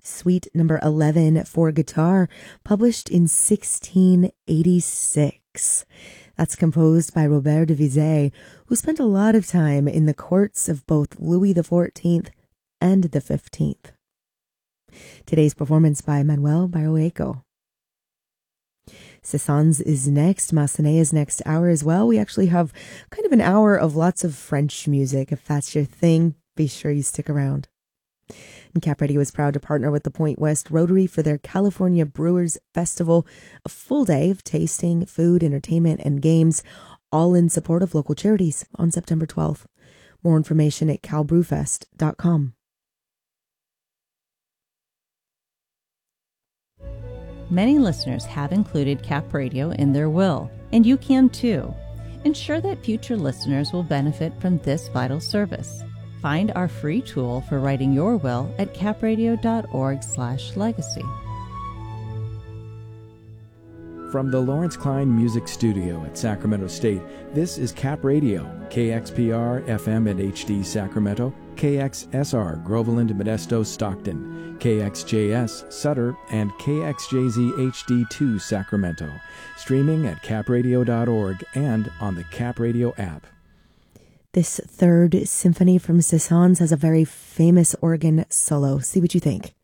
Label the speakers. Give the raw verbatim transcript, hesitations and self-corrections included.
Speaker 1: Suite number eleven for guitar, published in sixteen eighty-six. That's composed by Robert de Vizet, who spent a lot of time in the courts of both Louis the fourteenth and the fifteenth. Today's performance by Manuel Barroeco. Cézanne is next. Massenet is next hour as well. We actually have kind of an hour of lots of French music. If that's your thing, be sure you stick around. And Cap Radio is proud to partner with the Point West Rotary for their California Brewers Festival, a full day of tasting, food, entertainment, and games, all in support of local charities on September twelfth. More information at cal brew fest dot com.
Speaker 2: Many listeners have included Cap Radio in their will, and you can too. Ensure that future listeners will benefit from this vital service. Find our free tool for writing your will at capradio.org slash legacy.
Speaker 3: From the Lawrence Klein Music Studio at Sacramento State, this is Cap Radio, K X P R, F M and H D Sacramento, K X S R, Groveland, Modesto, Stockton, K X J S, Sutter, and K X J Z H D two, Sacramento. Streaming at cap radio dot org and on the Cap Radio app.
Speaker 1: This third symphony from Cézanne has a very famous organ solo. See what you think.